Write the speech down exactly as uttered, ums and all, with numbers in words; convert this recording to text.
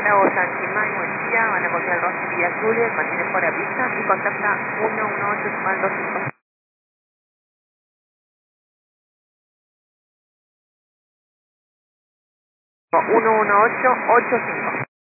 Bravo Sanchimay, buen día, van a cortar el Rossi Villa Juliet, mantiene fuera de pista y contacta uno uno ocho Sumal dos cinco. uno uno ocho ocho cinco.